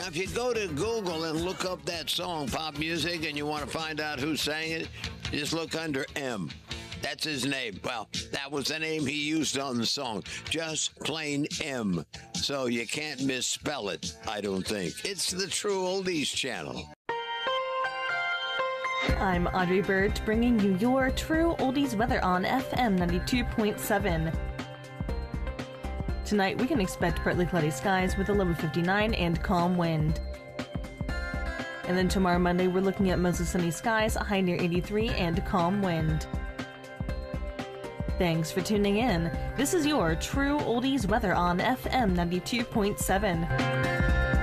Now, if you go to Google and look up that song, pop music, and you want to find out who sang it, just look under M. That's his name. Well, that was the name he used on the song. Just plain M. So you can't misspell it, I don't think. It's the True Oldies channel. I'm Audrey Burt, bringing you your True Oldies weather on FM 92.7. Tonight, we can expect partly cloudy skies with a low of 59 and calm wind. And then tomorrow, Monday, we're looking at mostly sunny skies, a high near 83 and calm wind. Thanks for tuning in. This is your True Oldies weather on FM 92.7.